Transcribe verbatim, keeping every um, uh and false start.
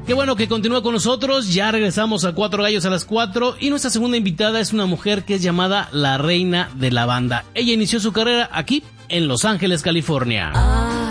Qué bueno que continúa con nosotros, ya regresamos a Cuatro Gallos a las cuatro y nuestra segunda invitada es una mujer que es llamada la reina de la banda. Ella inició su carrera aquí en Los Ángeles, California.